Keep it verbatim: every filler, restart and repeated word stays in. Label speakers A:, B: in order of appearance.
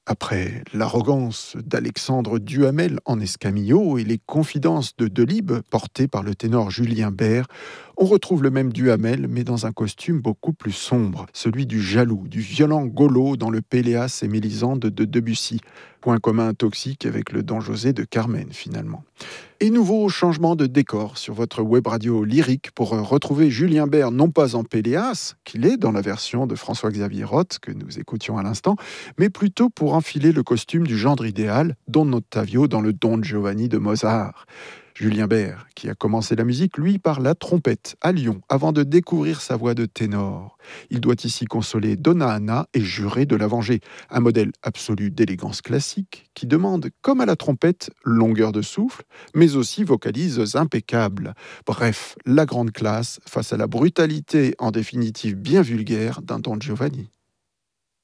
A: Après l'arrogance d'Alexandre Duhamel en Escamillo et les confidences de Delibes portées par le ténor Julien Bert, on retrouve le même Duhamel mais dans un costume beaucoup plus sombre, celui du jaloux, du violent Golo dans le Péléas et Mélisande de Debussy. Point commun toxique avec le Don José de Carmen finalement. Et nouveau changement de décor sur votre web radio lyrique pour retrouver Julien Bert non pas en Péléas, qu'il est dans la version de François-Xavier Roth que nous écoutions à l'instant, mais plutôt pour enfiler le costume du gendre idéal, Don Ottavio dans le Don Giovanni de Mozart. Julien Bert, qui a commencé la musique, lui, par la trompette, à Lyon, avant de découvrir sa voix de ténor. Il doit ici consoler Donna Anna et jurer de la venger. Un modèle absolu d'élégance classique, qui demande, comme à la trompette, longueur de souffle, mais aussi vocalises impeccables. Bref, la grande classe face à la brutalité, en définitive bien vulgaire, d'un Don Giovanni.